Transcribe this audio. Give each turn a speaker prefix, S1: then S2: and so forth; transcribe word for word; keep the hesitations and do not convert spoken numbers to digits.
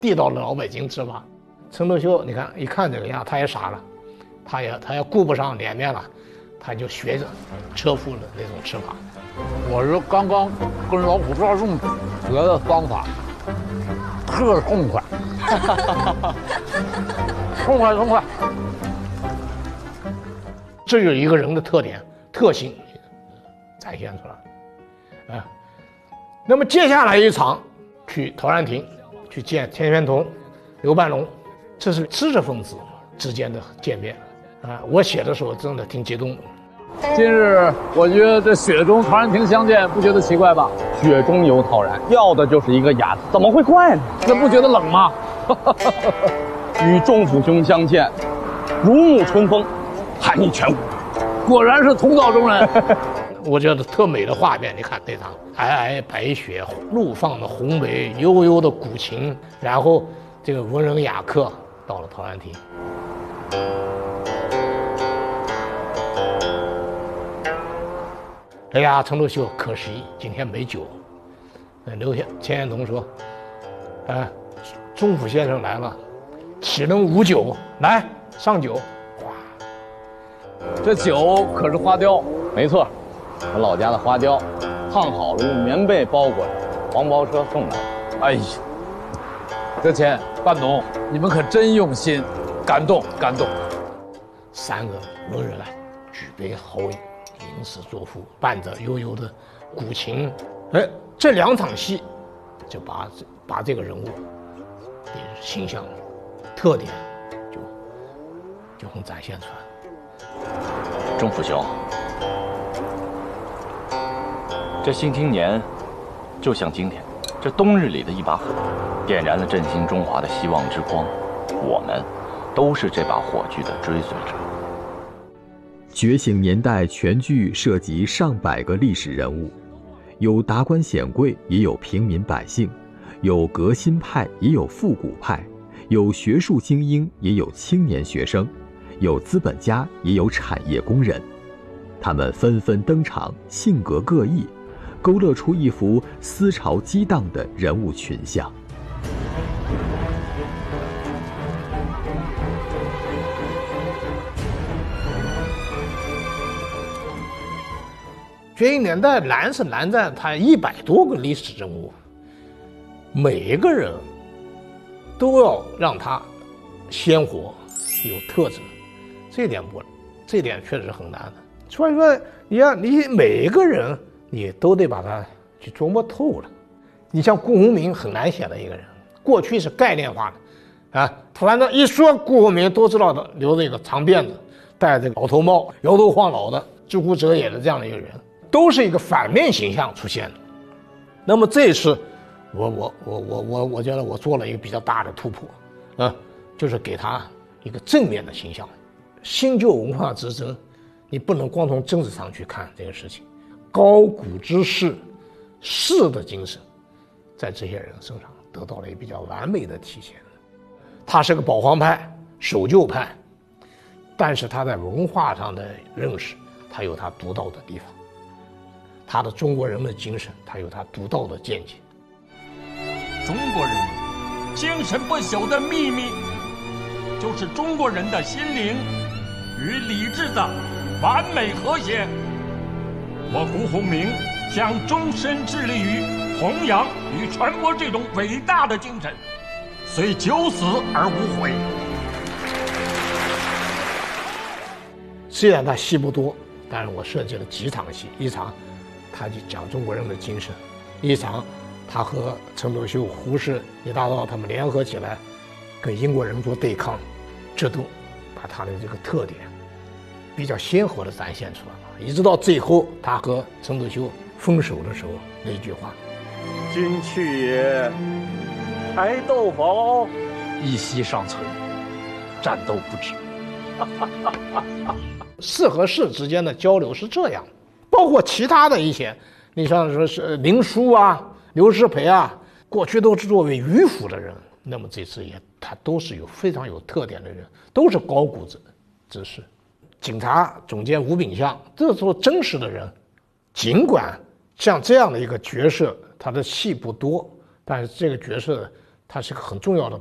S1: 地道的老百姓吃法。陈独秀，你看一看这个样，他也傻了，他也他也顾不上脸面了，他就学着车夫的那种吃法。
S2: 我是刚刚跟老虎抓粽子学的方法，特痛快，痛快痛快。
S1: 这就是一个人的特点特性展现出来啊。那么接下来一场去陶然亭去见田玄同、刘半龙，这是知识分子之间的见面啊。我写的时候真的挺激动的。
S2: 今日我觉得这雪中陶然亭相见，不觉得奇怪吧？
S3: 雪中有陶然，要的就是一个雅字，怎么会怪呢？
S2: 那不觉得冷吗？
S3: 与仲甫兄相见，如沐春风，寒意全无。
S2: 果然是同道中人。
S1: 我觉得特美的画面，你看那场皑皑白雪，怒放的红梅，悠悠的古琴，然后这个文人雅客到了陶然亭。哎呀，陈独秀可惜今天没酒。刘田玄同说：“哎，仲甫先生来了，岂能无酒？来上酒。”哇，
S2: 这酒可是花雕。
S3: 没错，我老家的花雕，烫好了用棉被包裹着，黄包车送来。
S2: 哎呀，德谦、半农，你们可真用心，感动感动。
S1: 三个文人啊，举杯豪饮，吟诗作赋，伴着悠悠的古琴，哎，这两场戏就把把这个人物的形象、特点就就很展现出来。
S4: 仲甫兄，这新青年就像今天这冬日里的一把火，点燃了振兴中华的希望之光。我们都是这把火炬的追随者。
S5: 觉醒年代全剧涉及上百个历史人物，有达官显贵，也有平民百姓，有革新派，也有复古派，有学术精英，也有青年学生，有资本家，也有产业工人。他们纷纷登场，性格各异，勾勒出一幅思潮激荡的人物群像。
S1: 觉醒年代难是难在它一百多个历史人物，每一个人都要让他鲜活有特质，这点不，这点确实很难的。所以说，你看你每一个人，你都得把他去琢磨透了。你像顾鸿铭很难写的一个人，过去是概念化的，啊，反正一说顾鸿铭都知道的，留着一个长辫子，戴这个老头帽，摇头晃脑的，知乎者也的这样的一个人。都是一个反面形象出现的。那么这一次，我我我我我我觉得我做了一个比较大的突破，啊，就是给他一个正面的形象。新旧文化之争，你不能光从政治上去看这个事情，高古之士，士的精神，在这些人身上得到了一个比较完美的体现。他是个保皇派、守旧派，但是他在文化上的认识，他有他独到的地方。他的中国人的精神，他有他独到的见解。
S6: 中国人精神不朽的秘密，就是中国人的心灵与理智的完美和谐。我顾鸿铭将终身致力于弘扬与传播这种伟大的精神，虽九死而无悔。
S1: 虽然他戏不多，但是我设计了几场戏，一场他就讲中国人的精神，一场他和陈独秀、胡适、李大钊他们联合起来跟英国人做对抗，这都把他的这个特点比较鲜活地展现出来了。一直到最后他和陈独秀分手的时候那一句话：“
S7: 君去也，柴斗否？
S2: 一息尚存，战斗不止。”
S1: 士和士之间的交流是这样，包括其他的一些，你像说是林纾啊、刘师培啊，过去都是作为迂腐的人，那么这次也他都是有非常有特点的人，都是高古之之士。警察总监吴秉象，这时候真实的人，尽管像这样的一个角色，他的戏不多，但是这个角色它是个很重要的